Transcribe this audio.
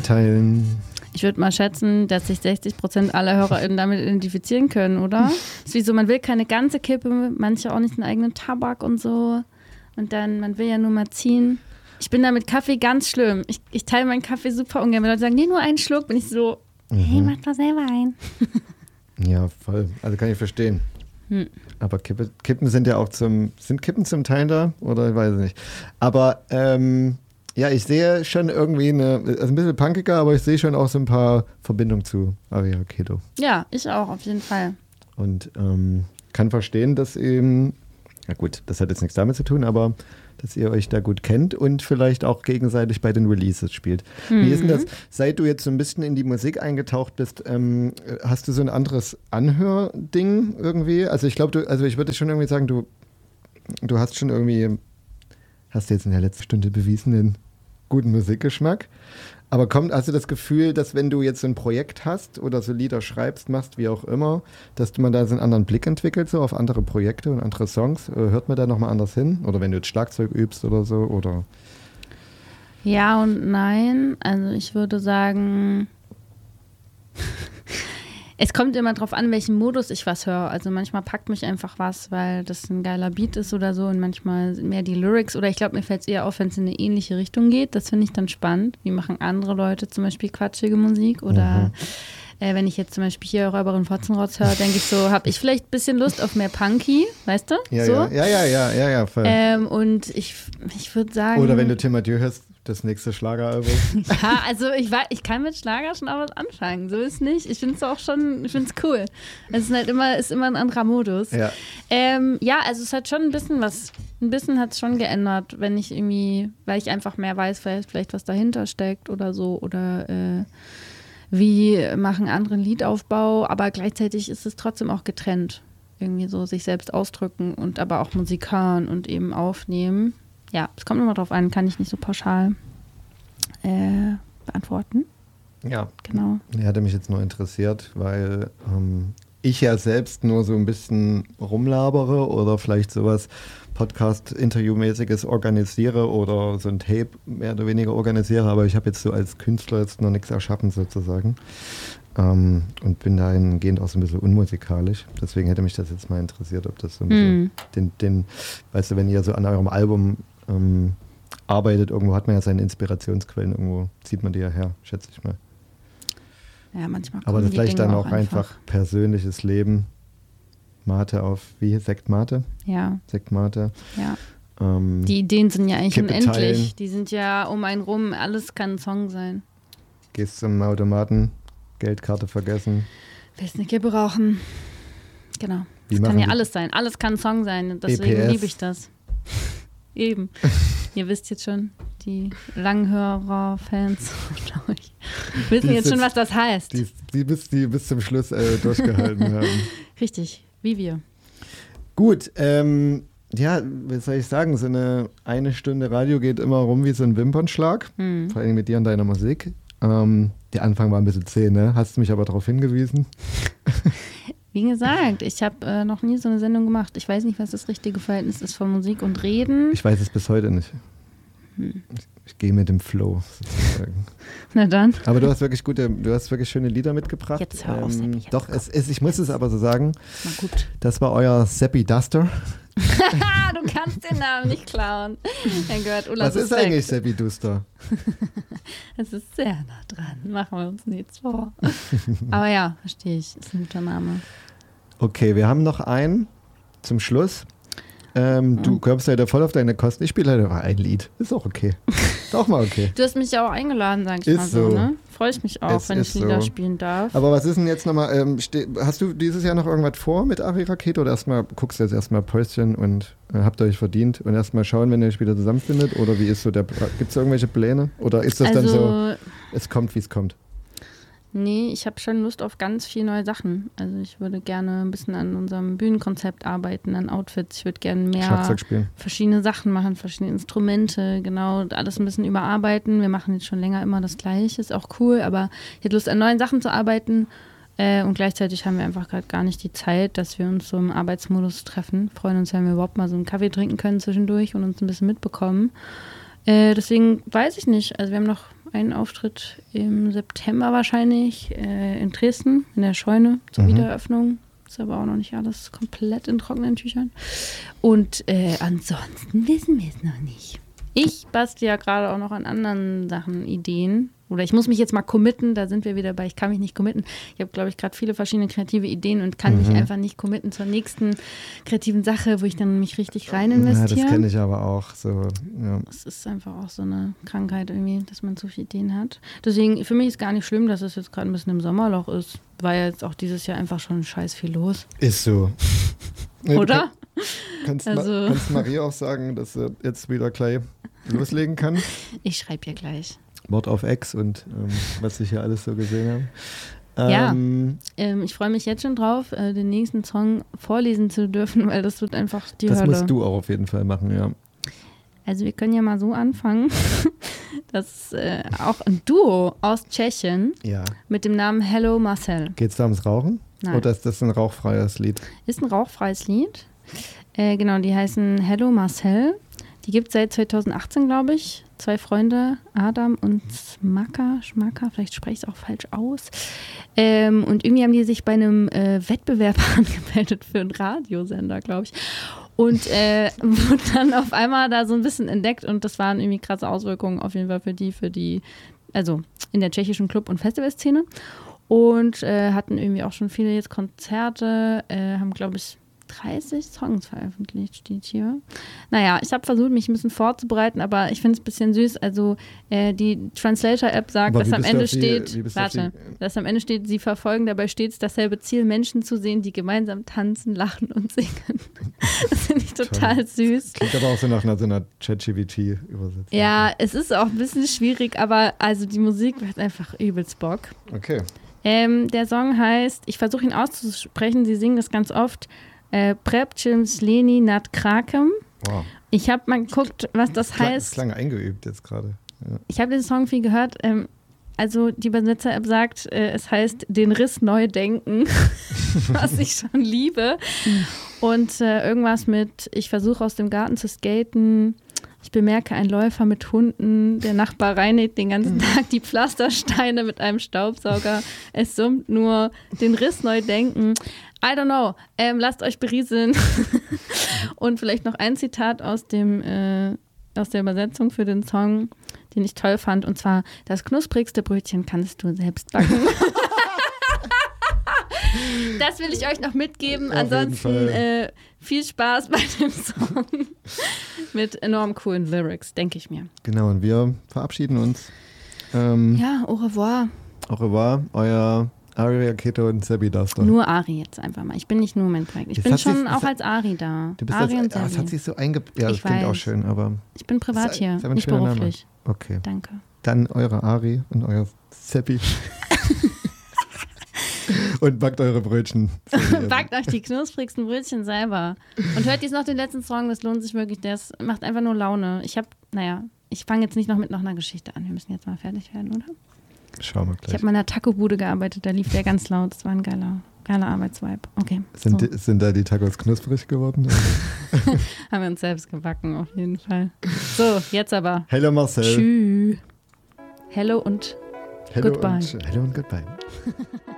mitteilen? Ich würde mal schätzen, dass sich 60% aller HörerInnen damit identifizieren können, oder? Es ist wie so, man will keine ganze Kippe, manche auch nicht einen eigenen Tabak und so. Und dann, man will ja nur mal ziehen. Ich bin da mit Kaffee ganz schlimm. Ich teile meinen Kaffee super ungern. Wenn Leute sagen, nee, nur einen Schluck, bin ich so, hey, mach doch selber ein. Ja, voll. Also kann ich verstehen. Aber Kippen sind ja auch sind Kippen zum Teil da? Oder ich weiß es nicht. Aber, ja, ich sehe schon irgendwie also ein bisschen punkiger, aber ich sehe schon auch so ein paar Verbindungen zu Aria Keto. Ja, ich auch, auf jeden Fall. Und kann verstehen, dass eben, ja gut, das hat jetzt nichts damit zu tun, aber dass ihr euch da gut kennt und vielleicht auch gegenseitig bei den Releases spielt. Wie ist denn das, seit du jetzt so ein bisschen in die Musik eingetaucht bist, hast du so ein anderes Anhörding irgendwie? Also ich glaube, ich würde schon irgendwie sagen, du hast schon irgendwie, hast du jetzt in der letzten Stunde bewiesen, den guten Musikgeschmack. Aber hast du das Gefühl, dass wenn du jetzt so ein Projekt hast oder so Lieder schreibst, machst, wie auch immer, dass man da so einen anderen Blick entwickelt, so auf andere Projekte und andere Songs? Hört man da nochmal anders hin? Oder wenn du jetzt Schlagzeug übst oder so? Oder? Ja und nein. Also ich würde sagen, es kommt immer drauf an, welchen Modus ich was höre. Also manchmal packt mich einfach was, weil das ein geiler Beat ist oder so und manchmal mehr die Lyrics oder ich glaube, mir fällt es eher auf, wenn es in eine ähnliche Richtung geht. Das finde ich dann spannend. Wie machen andere Leute zum Beispiel quatschige Musik oder wenn ich jetzt zum Beispiel hier Räuberin Fotzenrotz höre, denke ich so, habe ich vielleicht ein bisschen Lust auf mehr Punky, weißt du? Ja, so? ja, voll. Und ich würde sagen... Oder wenn du Tim Mathieu hörst, das nächste Schlageralbum. Ja, also ich kann mit Schlager schon auch was anfangen, so ist nicht. Ich finde es auch schon, ich finde es cool. Es ist immer ein anderer Modus. Ja. Ja, also es hat schon ein bisschen hat es schon geändert, wenn ich irgendwie, weil ich einfach mehr weiß, vielleicht was dahinter steckt oder so oder wie machen andere einen Liedaufbau, aber gleichzeitig ist es trotzdem auch getrennt. Irgendwie so sich selbst ausdrücken und aber auch Musik hören und eben aufnehmen. Ja, es kommt immer drauf an, kann ich nicht so pauschal beantworten. Ja, genau. Hatte mich jetzt nur interessiert, weil ich ja selbst nur so ein bisschen rumlabere oder vielleicht sowas Podcast-Interview-mäßiges organisiere oder so ein Tape mehr oder weniger organisiere, aber ich habe jetzt so als Künstler jetzt noch nichts erschaffen sozusagen und bin dahingehend auch so ein bisschen unmusikalisch. Deswegen hätte mich das jetzt mal interessiert, ob das so ein bisschen weißt du, wenn ihr so an eurem Album arbeitet, irgendwo hat man ja seine Inspirationsquellen, irgendwo zieht man die ja her, schätze ich mal. Ja, manchmal aber das vielleicht Dinge dann auch einfach persönliches Leben. Mate auf, wie? Sekt Mate? Ja. Sekt Mate. Ja. Die Ideen sind ja eigentlich Kippe unendlich. teilen. Die sind ja um einen rum, alles kann ein Song sein. Gehst zum Automaten, Geldkarte vergessen. Willst eine Kippe rauchen? Genau. Wie Das kann ja machen alles sein. Alles kann ein Song sein. Deswegen EPS. liebe ich das. Eben. Ihr wisst jetzt schon, die Langhörer-Fans, glaube ich, wissen jetzt schon, was das heißt. Die bis zum Schluss durchgehalten haben. Richtig, wie wir. Gut, ja, was soll ich sagen, so eine Stunde Radio geht immer rum wie so ein Wimpernschlag, vor allem mit dir und deiner Musik. Der Anfang war ein bisschen zäh, ne? Hast du mich aber darauf hingewiesen? Wie gesagt, ich habe noch nie so eine Sendung gemacht. Ich weiß nicht, was das richtige Verhältnis ist von Musik und Reden. Ich weiß es bis heute nicht. Ich gehe mit dem Flow sozusagen. Na dann. Aber du hast wirklich schöne Lieder mitgebracht. Jetzt hör auf, Seppi. Jetzt doch, ich muss es aber so sagen. Na gut. Das war euer Seppi Duster. Du kannst den Namen nicht klauen. Er gehört Ulla Was ist eigentlich Seppi Duster? Es ist sehr nah dran. Machen wir uns nichts vor. Aber ja, verstehe ich. Ist ein guter Name. Okay, wir haben noch einen zum Schluss. Du kommst leider voll auf deine Kosten. Ich spiele leider noch ein Lied. Ist auch okay. Ist auch mal okay. Du hast mich ja auch eingeladen, sag ich Ist mal so. so. Ne? Freue ich mich auch, wenn ich Lieder spielen darf. Aber was ist denn jetzt nochmal, hast du dieses Jahr noch irgendwas vor mit Ari Rakete oder guckst du jetzt erstmal Päuschen und habt ihr euch verdient und erstmal schauen, wenn ihr euch wieder zusammenfindet? Oder wie ist so gibt es irgendwelche Pläne? Oder ist das dann so, es kommt, wie es kommt? Nee, ich habe schon Lust auf ganz viele neue Sachen. Also ich würde gerne ein bisschen an unserem Bühnenkonzept arbeiten, an Outfits. Ich würde gerne mehr Schlagzeug spielen. Verschiedene Sachen machen, verschiedene Instrumente, genau, alles ein bisschen überarbeiten. Wir machen jetzt schon länger immer das Gleiche, ist auch cool, aber ich hätte Lust an neuen Sachen zu arbeiten und gleichzeitig haben wir einfach gerade gar nicht die Zeit, dass wir uns so im Arbeitsmodus treffen. Freuen uns, wenn wir überhaupt mal so einen Kaffee trinken können zwischendurch und uns ein bisschen mitbekommen. Deswegen weiß ich nicht, also wir haben noch einen Auftritt im September wahrscheinlich in Dresden, in der Scheune zur Wiedereröffnung. Ist aber auch noch nicht alles komplett in trockenen Tüchern. Und ansonsten wissen wir es noch nicht. Ich bastle ja gerade auch noch an anderen Sachen, Ideen. Oder ich muss mich jetzt mal committen, da sind wir wieder bei, ich kann mich nicht committen. Ich habe, glaube ich, gerade viele verschiedene kreative Ideen und kann mich einfach nicht committen zur nächsten kreativen Sache, wo ich dann mich richtig rein investiere. Ja, das kenne ich aber auch. So, ja. Es ist einfach auch so eine Krankheit irgendwie, dass man so viele Ideen hat. Deswegen, für mich ist gar nicht schlimm, dass es jetzt gerade ein bisschen im Sommerloch ist. War ja jetzt auch dieses Jahr einfach schon scheiß viel los. Ist so. Oder? Kannst Maria auch sagen, dass sie jetzt wieder gleich loslegen kann? Ich schreibe ihr gleich. Mord auf Ex und was ich hier alles so gesehen habe. Ich freue mich jetzt schon drauf, den nächsten Song vorlesen zu dürfen, weil das wird einfach die Hölle. Das musst du auch auf jeden Fall machen, ja. Also wir können ja mal so anfangen. Das ist auch ein Duo aus Tschechien mit dem Namen Hello Marcel. Geht es da ums Rauchen? Nein. Oder ist das ein rauchfreies Lied? Ist ein rauchfreies Lied. Genau, die heißen Hello Marcel. Die gibt es seit 2018, glaube ich. 2 Freunde, Adam und Schmaka, vielleicht spreche ich es auch falsch aus. Und irgendwie haben die sich bei einem Wettbewerb angemeldet für einen Radiosender, glaube ich. Und wurden dann auf einmal da so ein bisschen entdeckt und das waren irgendwie krasse Auswirkungen auf jeden Fall für die, also in der tschechischen Club- und Festivalszene. Und hatten irgendwie auch schon viele jetzt Konzerte, haben, glaube ich, 30 Songs veröffentlicht, steht hier. Naja, ich habe versucht, mich ein bisschen vorzubereiten, aber ich finde es ein bisschen süß. Also die Translator-App sagt, dass am Ende steht, sie verfolgen dabei stets dasselbe Ziel, Menschen zu sehen, die gemeinsam tanzen, lachen und singen. Das finde ich total süß. Klingt aber auch so nach so einer ChatGPT-Übersetzung. Ja, es ist auch ein bisschen schwierig, aber also die Musik macht einfach übelst Bock. Okay. Der Song heißt, ich versuche ihn auszusprechen, sie singen das ganz oft, Prepčem Sleni nad Krakem. Wow. Ich habe mal geguckt, was das heißt. Das klang eingeübt jetzt gerade. Ja. Ich habe den Song viel gehört. Also die Übersetzer-App sagt, es heißt den Riss neu denken, was ich schon liebe. Und irgendwas mit, ich versuche aus dem Garten zu skaten. Ich bemerke einen Läufer mit Hunden. Der Nachbar reinigt den ganzen Tag die Pflastersteine mit einem Staubsauger. Es summt nur, den Riss neu denken. I don't know. Lasst euch berieseln. Und vielleicht noch ein Zitat aus der Übersetzung für den Song, den ich toll fand. Und zwar, das knusprigste Brötchen kannst du selbst backen. Das will ich euch noch mitgeben. Auf Ansonsten viel Spaß bei dem Song mit enorm coolen Lyrics, denke ich mir. Genau, und wir verabschieden uns. Ja, au revoir. Au revoir, euer Ari, Rakete und Sebi Duster. Nur Ari jetzt einfach mal. Ich bin nicht nur mein Projekt. Ich bin schon auch als Ari da. Du bist Ari als, und Sebi. das hat sich so eingebaut. Ja, das klingt auch schön, aber... Ich bin privat hier, nicht beruflich. Name. Okay. Danke. Dann eure Ari und euer Sebi. Und backt eure Brötchen. Backt euch die knusprigsten Brötchen selber. Und hört jetzt noch den letzten Song, das lohnt sich wirklich. Das macht einfach nur Laune. Ich fange jetzt nicht noch mit einer Geschichte an. Wir müssen jetzt mal fertig werden, oder? Schauen wir gleich. Ich habe mal in einer Taco-Bude gearbeitet, da lief der ganz laut. Das war ein geiler Arbeitsvibe. Okay. Sind da die Tacos knusprig geworden? Haben wir uns selbst gebacken, auf jeden Fall. So, jetzt aber. Hello Marcel. Tschüss. Hello und goodbye. Hello und goodbye.